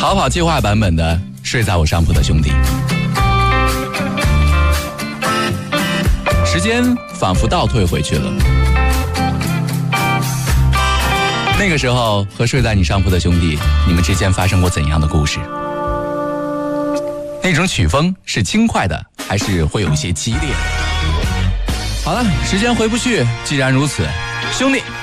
逃跑计划版本的睡在我上铺的兄弟。时间仿佛倒退回去了，那个时候和睡在你上铺的兄弟，你们之间发生过怎样的故事？那种曲风是轻快的，还是会有一些激烈？好了，时间回不去，既然如此，兄弟